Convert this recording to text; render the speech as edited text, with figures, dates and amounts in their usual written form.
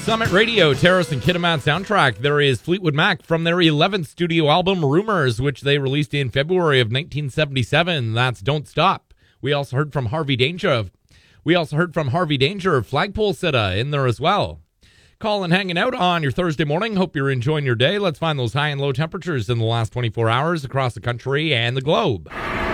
Summit Radio, Terrace and Kitimat soundtrack. There is Fleetwood Mac from their 11th studio album, Rumors, which they released in February of 1977. That's Don't Stop. We also heard from Harvey Danger of Flagpole Sitta in there as well. Calling, hanging out on your Thursday morning. Hope you're enjoying your day. Let's find those high and low temperatures in the last 24 hours across the country and the globe.